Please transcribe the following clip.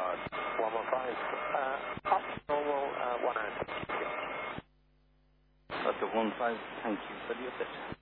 yard. 115, up normal, 1 hour. Dr. 15, thank you for your visit.